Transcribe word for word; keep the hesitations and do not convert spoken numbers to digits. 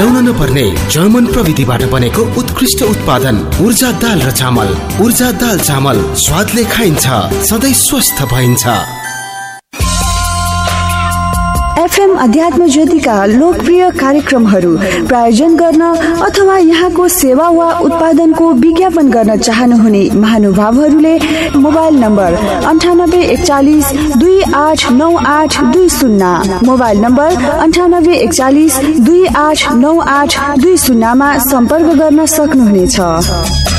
मिलाउन नपर्ने जर्मन प्रविधिबाट बनेको उत्कृष्ट उत्पादन ऊर्जा दाल र चामल। ऊर्जा दाल चामल स्वादले खाइन्छ, सधैँ स्वस्थ भइन्छ। एफएम अध्यात्म ज्योतिका लोकप्रिय कार्यक्रमहरू प्रायोजन गर्न अथवा यहाँको सेवा वा उत्पादनको विज्ञापन गर्न चाहनुहुने महानुभावहरूले मोबाइल नम्बर अन्ठानब्बे एकचालिस दुई आठ नौ आठ दुई शून्य मोबाइल नम्बर अन्ठानब्बे एकचालिस दुई आठ नौ आठ दुई शून्यमा सम्पर्क गर्न सक्नुहुनेछ।